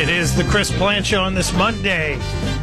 It is the Chris Plant Show on this Monday,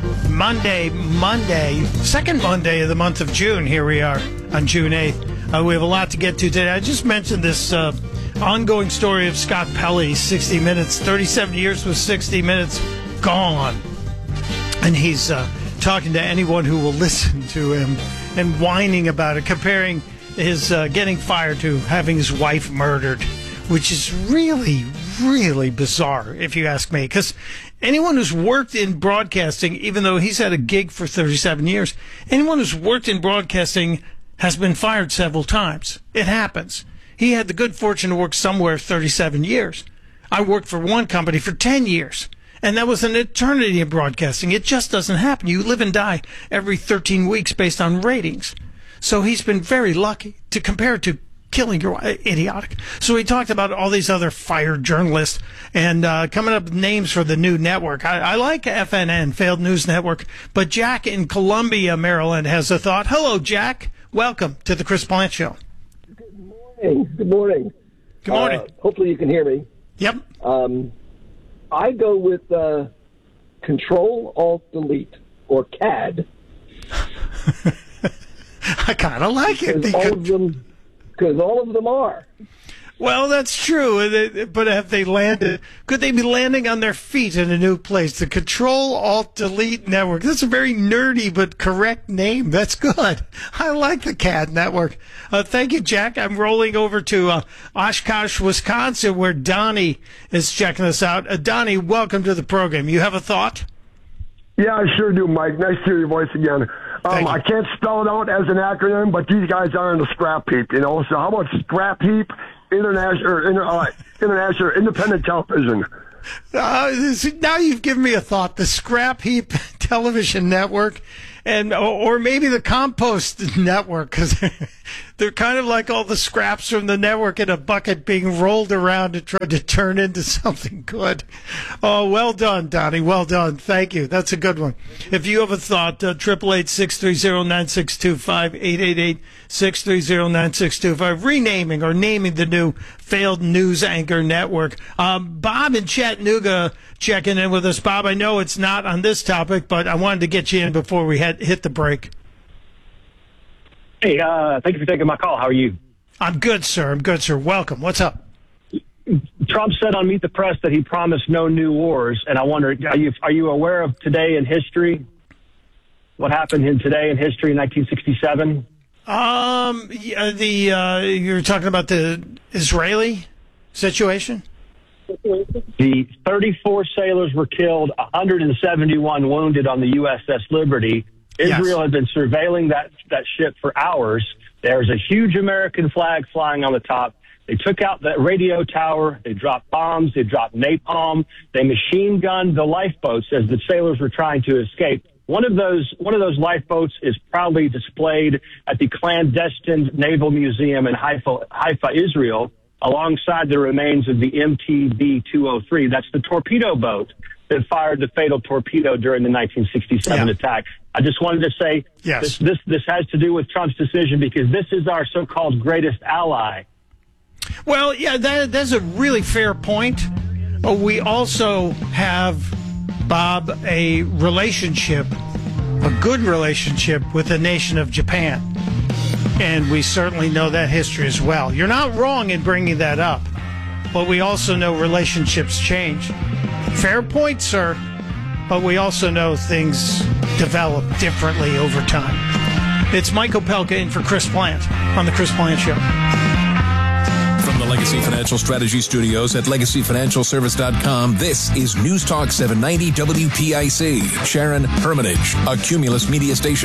second Monday of the month of June. Here we are on June 8th. We have a lot to get to today. I just mentioned this ongoing story of Scott Pelley, 60 Minutes, 37 years with 60 Minutes, gone. And he's talking to anyone who will listen to him and whining about it, comparing his getting fired to having his wife murdered, which is really, really bizarre, if you ask me. Because anyone who's worked in broadcasting, even though he's had a gig for 37 years, anyone who's worked in broadcasting has been fired several times. It happens. He had the good fortune to work somewhere 37 years. I worked for one company for 10 years. And that was an eternity of broadcasting. It just doesn't happen. You live and die every 13 weeks based on ratings. So he's been very lucky to compare it to killing your wife. Idiotic. So he talked about all these other fired journalists and coming up with names for the new network. I like FNN, Failed News Network, but Jack in Columbia, Maryland has a thought. Hello, Jack. Welcome to the Chris Plant Show. Good morning. Good morning. Good morning. Hopefully you can hear me. Yep. I go with Control-Alt-Delete, or CAD. I kind of like it. Because all of them are. Well, that's true. But have they landed? Could they be landing on their feet in a new place? The Control-Alt-Delete Network. That's a very nerdy but correct name. That's good. I like the CAD network. Thank you, Jack. I'm rolling over to Oshkosh, Wisconsin, where Donnie is checking us out. Donnie, welcome to the program. You have a thought? Yeah, I sure do, Mike. Nice to hear your voice again. I can't spell it out as an acronym, but these guys are in the scrap heap, you know. So how about scrap heap, international independent television? Now you've given me a thought. The Scrap Heap Television Network, or maybe the Compost Network, because they're kind of like all the scraps from the network in a bucket being rolled around and tried to turn into something good. Oh, well done, Donnie. Well done. Thank you. That's a good one. If you have a thought, 888-630-9625, 888-630-9625, renaming or naming the new failed news anchor network. Bob in Chattanooga checking in with us. Bob, I know it's not on this topic, but I wanted to get you in before we hit the break. Hey, thank you for taking my call. How are you? I'm good, sir. Welcome. What's up? Trump said on Meet the Press that he promised no new wars, and I wonder, are you aware of today in history? What happened today in history in 1967? You're talking about the Israeli situation? The 34 sailors were killed, 171 wounded on the USS Liberty. Israel had been surveilling that ship for hours. There's a huge American flag flying on the top. They took out that radio tower. They dropped bombs. They dropped napalm. They machine gunned the lifeboats as the sailors were trying to escape. One of those lifeboats is proudly displayed at the clandestine Naval Museum in Haifa, Israel, alongside the remains of the MTB-203. That's the torpedo boat that fired the fatal torpedo during the 1967 attack. I just wanted to say this has to do with Trump's decision because this is our so-called greatest ally. Well, yeah, that's a really fair point. We also have, Bob, a good relationship with the nation of Japan. And we certainly know that history as well. You're not wrong in bringing that up. But we also know relationships change. Fair point, sir. But we also know things develop differently over time. It's Michael Pelka in for Chris Plant on the Chris Plant Show. From the Legacy Financial Strategy Studios at LegacyFinancialService.com, this is News Talk 790 WPIC. Sharon Hermitage, a Cumulus media station.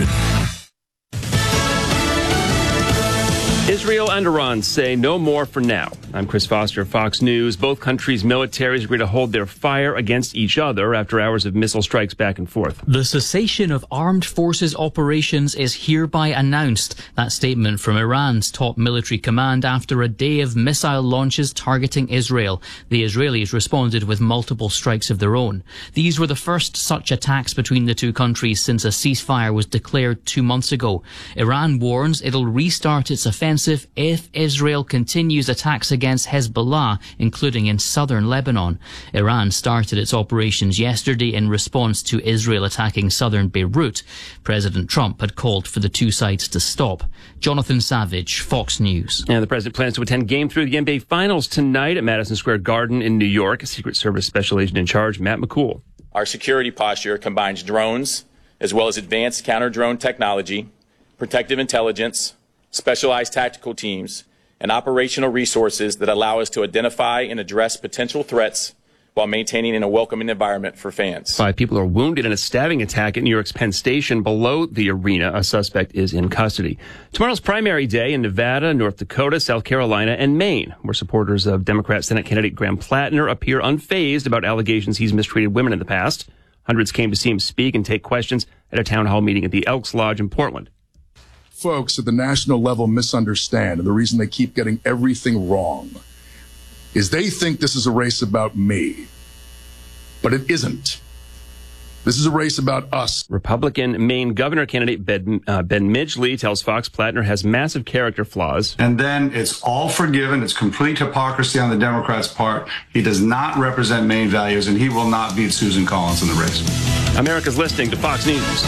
Israel and Iran say no more for now. I'm Chris Foster, Fox News. Both countries' militaries agree to hold their fire against each other after hours of missile strikes back and forth. The cessation of armed forces operations is hereby announced. That statement from Iran's top military command after a day of missile launches targeting Israel. The Israelis responded with multiple strikes of their own. These were the first such attacks between the two countries since a ceasefire was declared 2 months ago. Iran warns it'll restart its offensive explosive if Israel continues attacks against Hezbollah, including in southern Lebanon. Iran started its operations yesterday in response to Israel attacking southern Beirut. President Trump had called for the two sides to stop. Jonathan Savage, Fox News. And the president plans to attend Game 3 of the NBA Finals tonight at Madison Square Garden in New York. Secret Service Special Agent in Charge, Matt McCool. Our security posture combines drones as well as advanced counter-drone technology, protective intelligence, specialized tactical teams, and operational resources that allow us to identify and address potential threats while maintaining a welcoming environment for fans. 5 people are wounded in a stabbing attack at New York's Penn Station below the arena. A suspect is in custody. Tomorrow's primary day in Nevada, North Dakota, South Carolina, and Maine, where supporters of Democrat Senate candidate Graham Plattner appear unfazed about allegations he's mistreated women in the past. Hundreds came to see him speak and take questions at a town hall meeting at the Elks Lodge in Portland. Folks at the national level misunderstand, and the reason they keep getting everything wrong is they think this is a race about me, but it isn't. This is a race about us. Republican Maine governor candidate Ben Midgley tells Fox Plattner has massive character flaws. And then it's all forgiven. It's complete hypocrisy on the Democrats' part. He does not represent Maine values, and he will not beat Susan Collins in the race. America's listening to Fox News.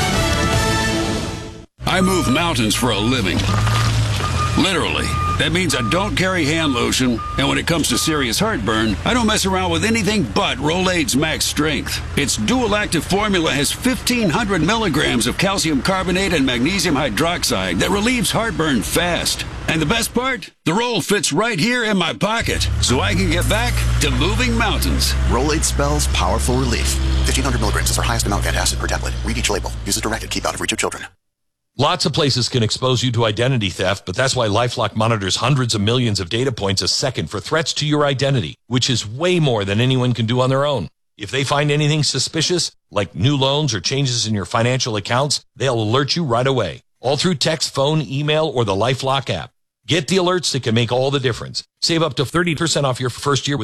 I move mountains for a living. Literally. That means I don't carry hand lotion, and when it comes to serious heartburn, I don't mess around with anything but Rolaids Max Strength. Its dual-active formula has 1,500 milligrams of calcium carbonate and magnesium hydroxide that relieves heartburn fast. And the best part? The roll fits right here in my pocket, so I can get back to moving mountains. Rolaids spells powerful relief. 1,500 milligrams is our highest amount of antacid per tablet. Read each label. Use as directed. Keep out of reach of children. Lots of places can expose you to identity theft, but that's why LifeLock monitors hundreds of millions of data points a second for threats to your identity, which is way more than anyone can do on their own. If they find anything suspicious, like new loans or changes in your financial accounts, they'll alert you right away, all through text, phone, email, or the LifeLock app. Get the alerts that can make all the difference. Save up to 30% off your first year with